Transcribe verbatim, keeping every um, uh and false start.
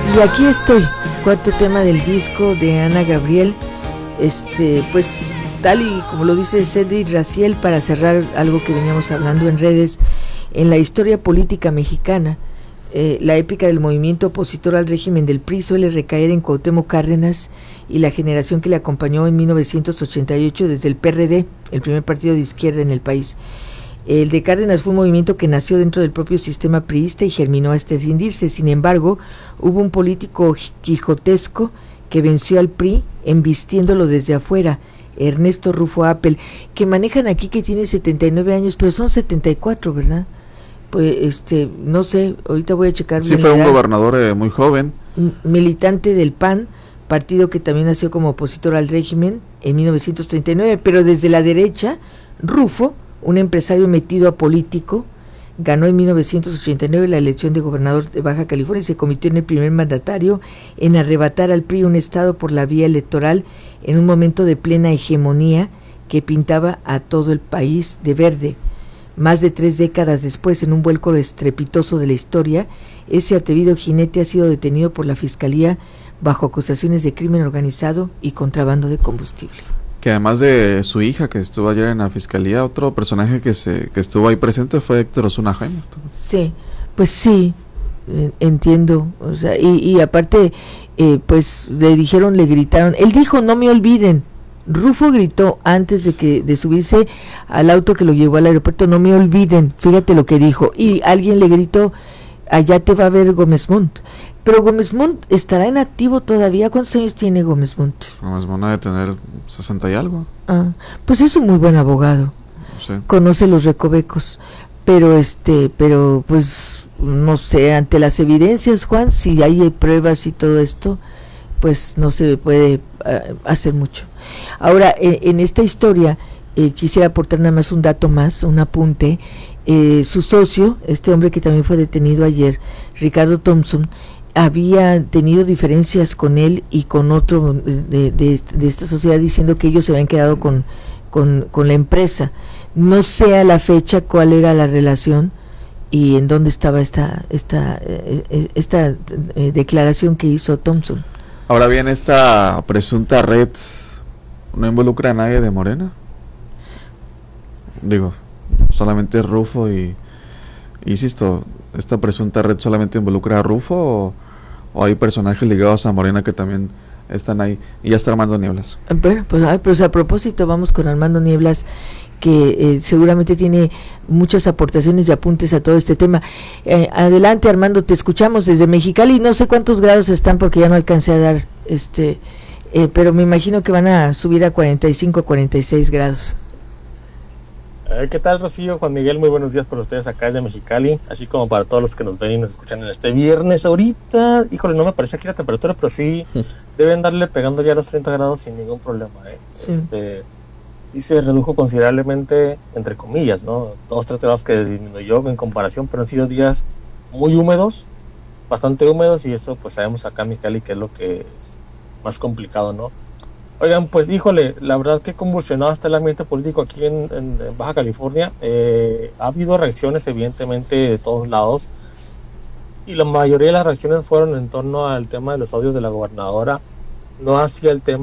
Y aquí estoy, cuarto tema del disco de Ana Gabriel, este, pues tal y como lo dice Cedric Raciel, para cerrar algo que veníamos hablando en redes, en la historia política mexicana, eh, la épica del movimiento opositor al régimen del P R I suele recaer en Cuauhtémoc Cárdenas y la generación que le acompañó en mil novecientos ochenta y ocho desde el P R D, el primer partido de izquierda en el país. El de Cárdenas fue un movimiento que nació dentro del propio sistema priista y germinó hasta escindirse. Sin embargo, hubo un político quijotesco que venció al P R I embistiéndolo desde afuera, Ernesto Rufo Appel, que manejan aquí que tiene setenta y nueve años, pero son setenta y cuatro, ¿verdad? Pues, este, no sé, ahorita voy a checar. Sí, fue un gobernador eh, muy joven. Militante del P A N, partido que también nació como opositor al régimen en mil novecientos treinta y nueve, pero desde la derecha, Rufo, un empresario metido a político, ganó en mil novecientos ochenta y nueve la elección de gobernador de Baja California y se convirtió en el primer mandatario en arrebatar al P R I un estado por la vía electoral en un momento de plena hegemonía que pintaba a todo el país de verde. Más de tres décadas después, en un vuelco estrepitoso de la historia, ese atrevido jinete ha sido detenido por la Fiscalía bajo acusaciones de crimen organizado y contrabando de combustible. Que además de su hija que estuvo ayer en la fiscalía, otro personaje que se que estuvo ahí presente fue Héctor Osuna Jaime. Sí, pues sí, eh, entiendo, o sea, y, y aparte, eh, pues le dijeron, le gritaron, él dijo, no me olviden, Rufo gritó antes de que de subirse al auto que lo llevó al aeropuerto, no me olviden, fíjate lo que dijo, y alguien le gritó, allá te va a ver Gómez Montt. Pero Gómez Montt estará en activo todavía. ¿Cuántos años tiene Gómez Montt? Gómez Montt debe tener sesenta y algo. Ah, pues es un muy buen abogado. Sí. Conoce los recovecos, pero este, pero pues no sé, ante las evidencias, Juan, si hay pruebas y todo esto, pues no se puede uh, hacer mucho. Ahora, eh, en esta historia eh, quisiera aportar nada más un dato más, un apunte. Eh, su socio, este hombre que también fue detenido ayer, Ricardo Thompson, había tenido diferencias con él y con otro de, de, de esta sociedad, diciendo que ellos se habían quedado con, con, con la empresa. No sé a la fecha cuál era la relación y en dónde estaba esta esta eh, esta eh, declaración que hizo Thompson. Ahora bien, esta presunta red no involucra a nadie de Morena. Digo, solamente Rufo y, insisto, esta presunta red solamente involucra a Rufo o, o hay personajes ligados a Morena que también están ahí. Y ya está Armando Nieblas. Bueno, pues, ay, pues a propósito vamos con Armando Nieblas, que eh, seguramente tiene muchas aportaciones y apuntes a todo este tema. Eh, adelante, Armando, te escuchamos desde Mexicali. No sé cuántos grados están porque ya no alcancé a dar, este, eh, pero me imagino que van a subir a cuarenta y cinco, cuarenta y seis grados. ¿Qué tal, Rocío? Juan Miguel, muy buenos días para ustedes acá desde Mexicali, así como para todos los que nos ven y nos escuchan en este viernes. Ahorita, híjole, no me parece aquí la temperatura, pero sí deben darle pegando ya a los treinta grados sin ningún problema, ¿eh? Sí. Este, sí se redujo considerablemente, entre comillas, ¿no? Dos, tres grados que disminuyó en comparación, pero han sido días muy húmedos, bastante húmedos, y eso pues sabemos acá en Mexicali que es lo que es más complicado, ¿no? Oigan, pues híjole, la verdad que convulsionado está el ambiente político aquí en, en, en Baja California. Eh, ha habido reacciones evidentemente de todos lados y la mayoría de las reacciones fueron en torno al tema de los audios de la gobernadora, no hacia el tema